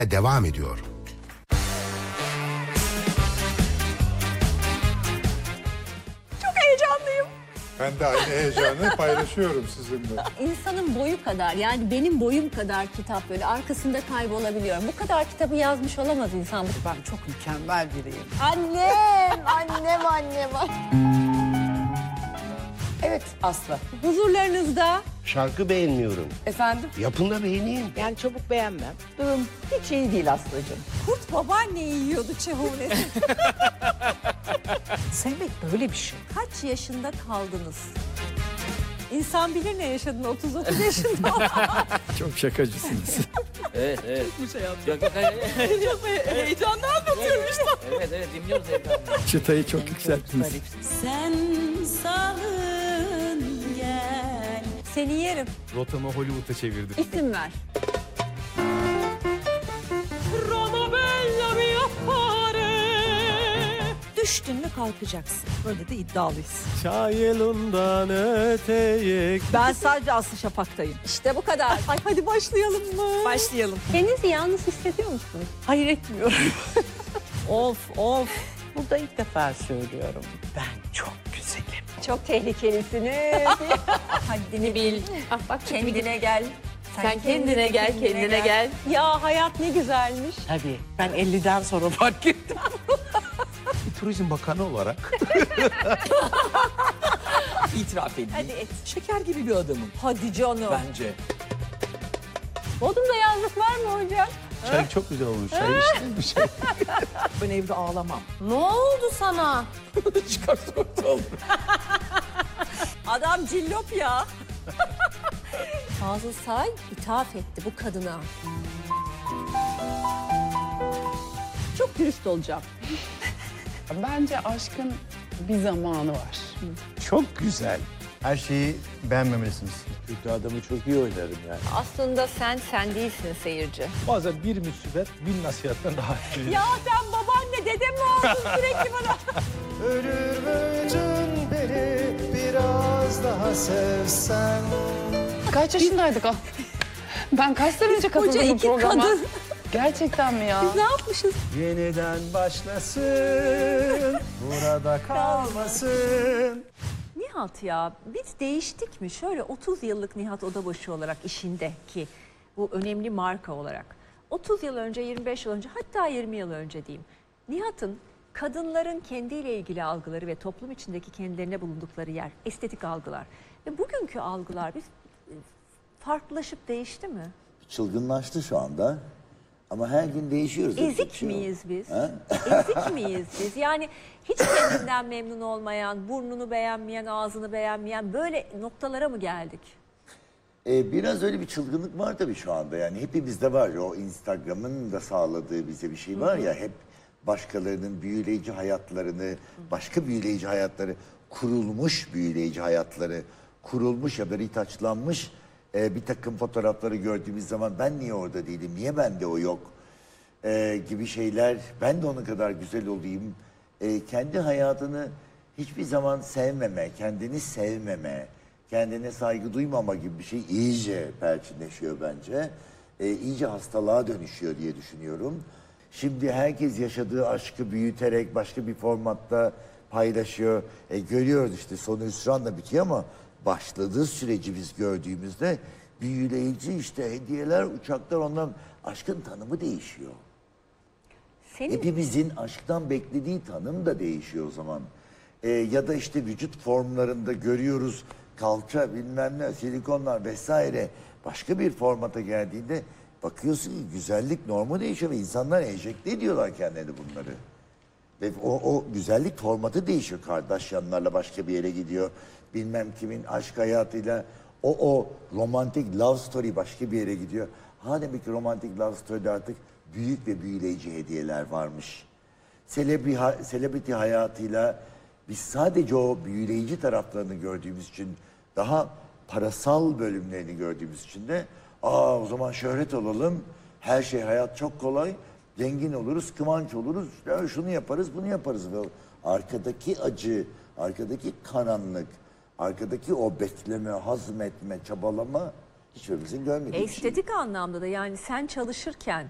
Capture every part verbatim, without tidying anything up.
devam ediyor. Çok heyecanlıyım. Ben de aynı heyecanı paylaşıyorum sizinle. İnsanın boyu kadar, yani benim boyum kadar kitap böyle arkasında kaybolabiliyorum. Bu kadar kitabı yazmış olamaz insan. Ben çok mükemmel biriyim. Annem, annem, annem. Evet Aslı. Huzurlarınızda Şarkı beğenmiyorum. Efendim? Yapımda beğeneyim. Yani çabuk beğenmem. Durum hiç iyi değil Aslı'cığım. kurt babaanneyi yiyordu Çehuvnesi. Sevmek böyle bir şey. Kaç yaşında kaldınız? İnsan bilir ne yaşadın otuz otuz yaşında. Çok şakacısınız. Evet, evet. Bu şey yaptım. Yok, yok, hayır, hayır. Çok heyecanlı anlatıyorum işte. Evet, evet, dinliyoruz heyecanla. Çıtayı çok yükselttiniz. Sen sağın gel. Seni yerim. Rotamı Hollywood'a çevirdim. İsim ver. Düştün mü kalkacaksın. Böyle de iddialıyız. Çayelundan öteye. Ben sadece Aslı Şafak'tayım. İşte bu kadar. Ay, hadi başlayalım mı? Başlayalım. Kendinizi yalnız hissediyor musunuz? Hayır etmiyorum. of of. Burada ilk defa söylüyorum. Ben çok güzelim. Çok tehlikelisiniz. Haddini bil. Ah bak Kendine gel. Sen kendine gel, kendine gel. Ya hayat ne güzelmiş. Tabii. Ben elliden sonra fark ettim. Bir Turizm Bakanı olarak. İtiraf edeyim. Hadi et. Şeker gibi bir adamım. Hadi canım. Bence. Bodrum'da yazlık var mı hocam? Çay çok güzel olmuş. Çay içtiniz bir şey. Ben evde ağlamam. Ne oldu sana? Çıkar sokakta olur. Adam cillop ya. Fazıl Say ithaf etti bu kadına. Çok dürüst olacağım. Bence aşkın bir zamanı var. Çok güzel. Her şeyi beğenmemelisiniz. Kötü adamı çok iyi oynarım yani. Aslında sen sen değilsin seyirci. Bazen bir müsibet bin nasihatten daha iyi. Ya sen babaanne dedem mi oldun sürekli bana? Ölür müydün beni biraz daha sevsen? Kaç yaşındaydık o? Ben kaç sene önce Koca katıldım bu iki programa? kadın. Gerçekten mi ya? Biz ne yapmışız? Yeniden başlasın, burada kalmasın. Nihat ya biz değiştik mi? Şöyle otuz yıllık Nihat Odabaşı olarak işindeki bu önemli marka olarak. otuz yıl önce, yirmi beş yıl önce, hatta yirmi yıl önce diyeyim. Nihat'ın kadınların kendiyle ilgili algıları ve toplum içindeki kendilerine bulundukları yer, estetik algılar. Ve bugünkü algılar biz farklılaşıp değişti mi? Çılgınlaştı şu anda. Ama her gün değişiyoruz. Ezik miyiz biz? Ezik miyiz biz? Yani hiç kendinden memnun olmayan, burnunu beğenmeyen, ağzını beğenmeyen böyle noktalara mı geldik? Ee, biraz öyle bir çılgınlık var tabii şu anda. Yani hepimizde var. O Instagram'ın da sağladığı bize bir şey var ya. Hep başkalarının büyüleyici hayatlarını, başka büyüleyici hayatları, kurulmuş büyüleyici hayatları, kurulmuş ya da ritaçlanmış e, bir takım fotoğrafları gördüğümüz zaman ben niye orada değilim, niye bende o yok e, gibi şeyler. Ben de onun kadar güzel olayım. E, kendi hayatını hiçbir zaman sevmeme, kendini sevmeme, kendine saygı duymama gibi bir şey iyice perçinleşiyor bence. E, iyice hastalığa dönüşüyor diye düşünüyorum. Şimdi herkes yaşadığı aşkı büyüterek başka bir formatta paylaşıyor. E, görüyoruz işte sonu hüsranla bitiyor ama başladığı süreci biz gördüğümüzde büyüleyici işte hediyeler, uçaklar, ondan aşkın tanımı değişiyor. Senin... Hepimizin aşktan beklediği tanım da değişiyor o zaman. E, ya da işte vücut formlarında görüyoruz kalça bilmem ne silikonlar vesaire başka bir formata geldiğinde bakıyorsun ki güzellik normu değişiyor ve insanlar enjekte ediyorlar kendileri bunları. Ve o, o güzellik formatı değişiyor. Kardashianlarla başka bir yere gidiyor. Bilmem kimin aşk hayatıyla o o romantik love story başka bir yere gidiyor. Ha demek ki romantik love story'de artık büyük ve büyüleyici hediyeler varmış. Celebri, celebrity hayatıyla biz sadece o büyüleyici taraflarını gördüğümüz için, daha parasal bölümlerini gördüğümüz için de aa o zaman şöhret olalım, her şey hayat çok kolay, zengin oluruz, kıvanç oluruz, ya şunu yaparız, bunu yaparız. Ve arkadaki acı, arkadaki karanlık, arkadaki o bekleme, hazmetme, çabalama hiçbirimizin görmediği bir şey. Estetik anlamda da yani sen çalışırken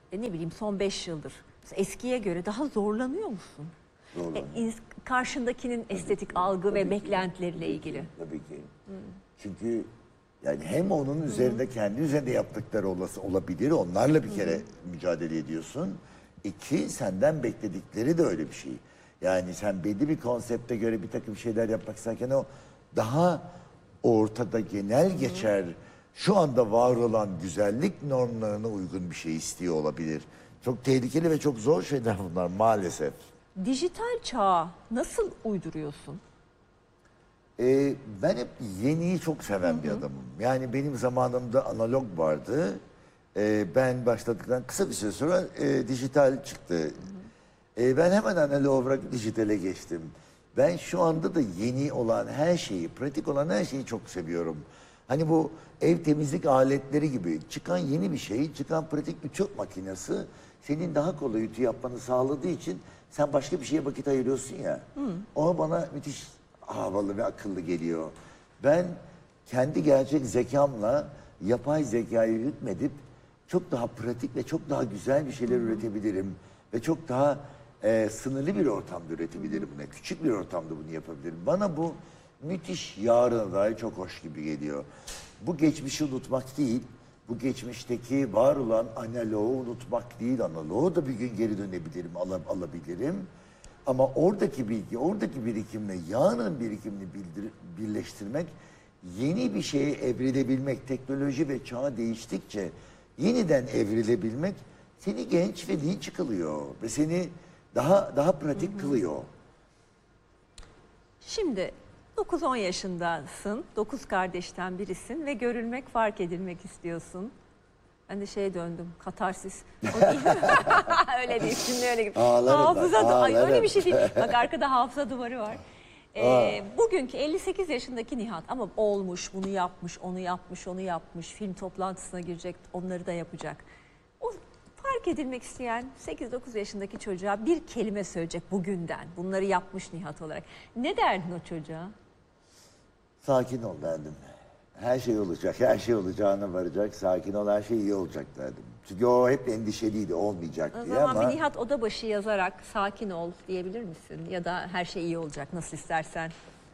e, ne bileyim son beş yıldır eskiye göre daha zorlanıyor musun? Zorlanıyor. E, ins- karşındakinin estetik algı ve beklentileriyle ilgili. Tabii ki. Çünkü yani hem onun üzerinde kendi üzerinde yaptıkları olası olabilir. Onlarla bir kere mücadele ediyorsun. İki, senden bekledikleri de öyle bir şey. Yani sen belli bir konsepte göre bir takım şeyler yapmak isterken o daha ortada genel geçer, şu anda var olan güzellik normlarına uygun bir şey istiyor olabilir. Çok tehlikeli ve çok zor şeyler bunlar maalesef. Dijital çağa nasıl uyduruyorsun? Ee, ben hep yeniyi çok seven bir adamım. Yani benim zamanımda analog vardı. Ee, ben başladıktan kısa bir süre sonra e, dijital çıktı. Ee, ben hemen analog bırakıp dijitale geçtim. Ben şu anda da yeni olan her şeyi, pratik olan her şeyi çok seviyorum. Hani bu ev temizlik aletleri gibi çıkan yeni bir şey, çıkan pratik bir çöp makinesi senin daha kolay ütü yapmanı sağladığı için sen başka bir şeye vakit ayırıyorsun ya. O bana müthiş havalı ve akıllı geliyor. Ben kendi gerçek zekamla yapay zekayı hükmedip çok daha pratik ve çok daha güzel bir şeyler üretebilirim. Ve çok daha e, sınırlı bir ortamda üretebilirim bunu. Küçük bir ortamda bunu yapabilirim. Bana bu müthiş yarına dair çok hoş gibi geliyor. Bu geçmişi unutmak değil, bu geçmişteki var olan analoğu unutmak değil. Analoğu da bir gün geri dönebilirim, al alabilirim. Ama oradaki bilgi, oradaki birikimle yarının birikimini bildir, birleştirmek, yeni bir şeye evrilebilmek, teknoloji ve çağ değiştikçe yeniden evrilebilmek seni genç ve dinç kılıyor ve seni daha daha pratik hı hı. kılıyor. Şimdi dokuz on yaşındasın, dokuz kardeşten birisin ve görülmek, fark edilmek istiyorsun. Ben de şeye döndüm, katarsis. O değil. Öyle değil, şimdi öyle gibi. Ağlarım hafıza, bak, ay, öyle ağlarım. bir şey değil. Bak arkada hafıza duvarı var. Ee, bugünkü elli sekiz yaşındaki Nihat ama olmuş, bunu yapmış, onu yapmış, onu yapmış, film toplantısına girecek, onları da yapacak. O fark edilmek isteyen sekiz dokuz yaşındaki çocuğa bir kelime söyleyecek bugünden. Bunları yapmış Nihat olarak. Ne derdin o çocuğa? Sakin ol derdim. Her şey olacak, her şey olacağına varacak. Sakin ol, her şey iyi olacak derdim. Çünkü o hep endişeliydi, olmayacak O diye zaman ama... bir Nihat Odabaşı yazarak sakin ol diyebilir misin? Ya da her şey iyi olacak, nasıl istersen.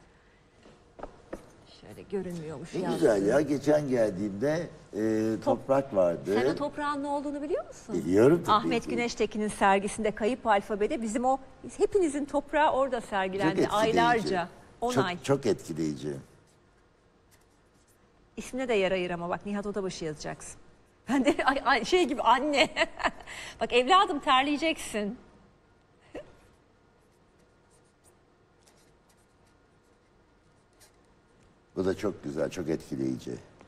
Şöyle görünmüyormuş. Ne yazdım. güzel ya, geçen geldiğimde e, toprak vardı. Sen o toprağın ne olduğunu biliyor musun? Biliyorum tabii Ahmet ki. Güneştekin'in sergisinde Kayıp Alfabe'de bizim o hepinizin toprağı orada Çok sergilendi etkileyici. aylarca. on çok, ay. Çok etkileyici. İsmine de yer ayır ama bak Nihat Odabaşı yazacaksın. Ben de ay, ay, şey gibi anne. Bak evladım terleyeceksin. Bu da çok güzel, çok etkileyici.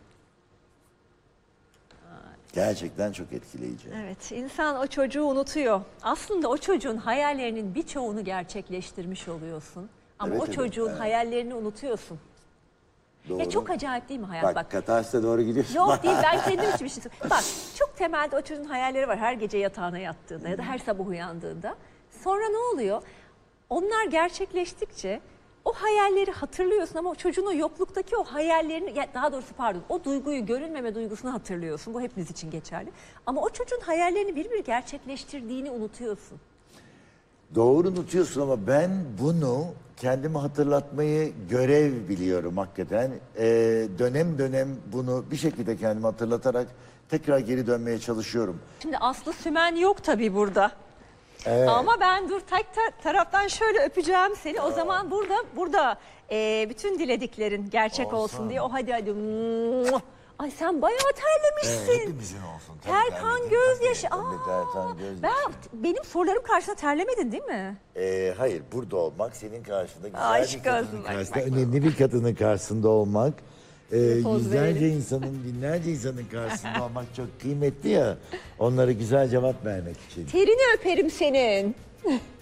Gerçekten çok etkileyici. Evet, insan o çocuğu unutuyor. Aslında o çocuğun hayallerinin birçoğunu gerçekleştirmiş oluyorsun. Ama Evet, o evet, çocuğun evet. hayallerini unutuyorsun. Doğru. Ya çok acayip değil mi hayat? Bak, Bak, Katarsis'e doğru gidiyorsun. yok değil, ben kendim için bir şey söyleyeyim. Bak, çok temelde o çocuğun hayalleri var her gece yatağına yattığında ya da her sabah uyandığında. Sonra ne oluyor? Onlar gerçekleştikçe o hayalleri hatırlıyorsun ama o çocuğun o yokluktaki o hayallerini, ya daha doğrusu pardon, o duyguyu, görünmeme duygusunu hatırlıyorsun. Bu hepimiz için geçerli. Ama o çocuğun hayallerini bir bir gerçekleştirdiğini unutuyorsun. Doğru unutuyorsun ama ben bunu kendime hatırlatmayı görev biliyorum hakikaten. Ee, dönem dönem bunu bir şekilde kendime hatırlatarak tekrar geri dönmeye çalışıyorum. Şimdi Aslı Sümen yok tabii burada. Evet. Ama ben dur tek ta- taraftan şöyle öpeceğim seni. O zaman burada burada e, bütün dilediklerin gerçek olsun, Olsun. diye. O hadi hadi. Muah! Ay sen bayağı terlemişsin. Evet, hepimizin olsun. Tabii, Terkan terledim, gözyaşı. tabii, Aa, tabii, Terkan gözyaşı. ben benim sorularım karşısında terlemedin değil mi? Ee, hayır, burada olmak, senin karşında güzel Aşk bir kadının olsun, bak, karşısında, bak, önemli bir kadının karşısında olmak, e, Poz yüzlerce verelim. insanın, binlerce insanın karşısında olmak çok kıymetli ya. Onlara güzel cevap vermek için. Terini öperim senin.